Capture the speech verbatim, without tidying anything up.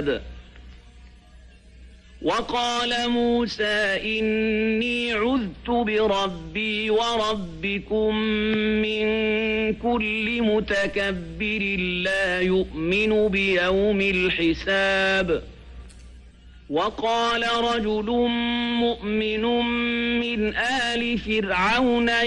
الحساب. وقال موسى إني عذت بربي وربكم من كل متكبر لا يؤمن بيوم الحساب. وقال رجل مؤمن من آل فرعون